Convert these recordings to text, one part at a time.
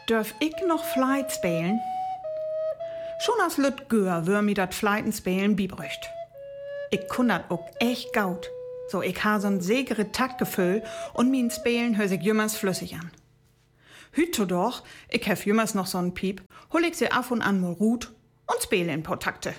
Dürf ich noch Fleit spielen? Schon als Lütgör wür mi dat Fleiten spielen biebrücht. Ich kun dat auch echt gaut. So, ich ha so'n segere Taktgefühl und min Spielen hör sich jümmers flüssig an. Hüto doch, ich hef jümmers noch so'n Piep, hol ich sie af und an mal Rut und spiele in paar Takte.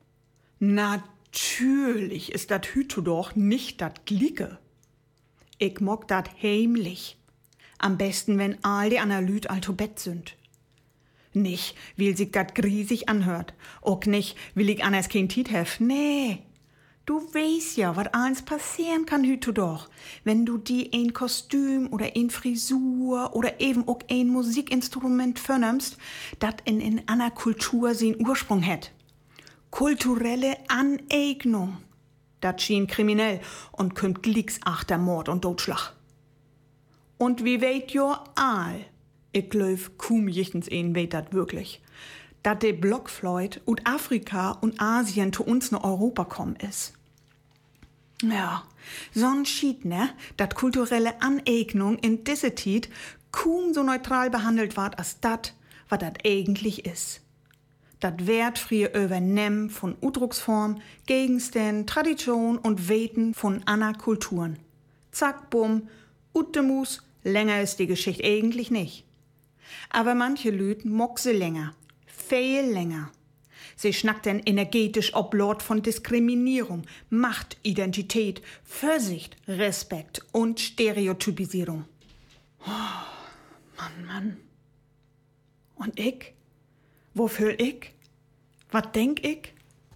Natürlich ist dat Hüto doch nicht dat Glicke. Ich mock dat heimlich. Am besten, wenn all die Analyt alto Bett sind. Nicht, weil sich dat griesig anhört. Auch nicht, weil ich anders kein Tiet hef. Nee. Du weißt ja, was alles passieren kann hüto doch, wenn du die ein Kostüm oder ein Frisur oder eben auch ein Musikinstrument vernimmst, dat in einer Kultur seinen Ursprung hat. Kulturelle Aneignung. Dat schien kriminell und kümmt glicks achter Mord und Totschlag. Und wie weht jo all? Ich glaub, kaum jichtens een weet dat wirklich. Dat de Blockfleut ut Afrika und Asien zu uns nach Europa kommen is. Ja, so'n Schied, ne, dat kulturelle Aneignung in diese Tiet kaum so neutral behandelt ward als dat, wat dat eigentlich is. Dat wertfrie Übernehmen von Udrucksform, Gegenständen, Tradition und Weten von aner Kulturen. Zack, bumm, Uttemus, länger ist die Geschichte eigentlich nicht. Aber manche Lüd mock sie länger, viel länger. Sie schnackt denn energetisch ob Lord von Diskriminierung, Macht, Identität, Vorsicht, Respekt und Stereotypisierung. Oh, Mann. Und ich? Wofür ich? Was denk ich?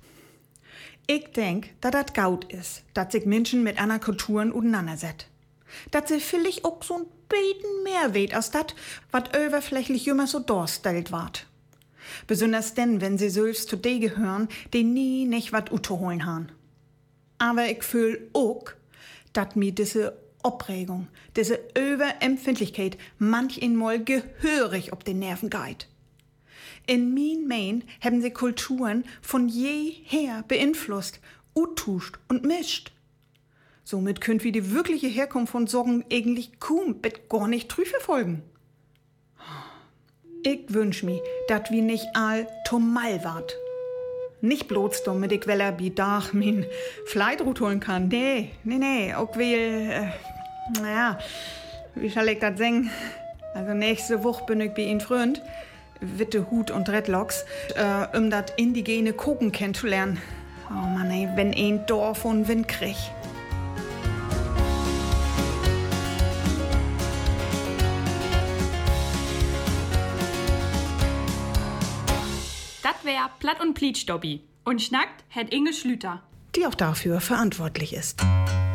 Ich denk, dass das gaut is, dass sich Menschen mit anderen Kulturen auseinanderset. Dass sie vielleicht auch so'n beten mehr weht als dat, wat oberflächlich immer so darstellt ward. Besonders denn, wenn sie selbst zu de gehören, die nie nicht wat utoholen han. Aber ich fühl auch, dass mir diese Aufregung, diese Überempfindlichkeit manch einmal gehörig ob den Nerven geht. In min Main haben sie Kulturen von jeher beeinflusst, utuscht und mischt. Somit könnt wir die wirkliche Herkunft von Sorgen eigentlich kaum bet gar nicht trü verfolgen. Ich wünsch mi, dat wir nicht all tomal wart. Nicht bloß damit ich weller bi dach min Fleitrut holen kann. Nee, auch will, wie soll ich dat sagen? Also nächste Woche bin ich bei Ihnen Freund, Witte Hut und Dreadlocks, dat indigene Koken kennenzulernen. Oh Mann, ey, wenn ein Dorf und Wind krieg. Das wär Platt und Pleatsch, Dobby. Und schnackt hat Inge Schlüter, Die auch dafür verantwortlich ist.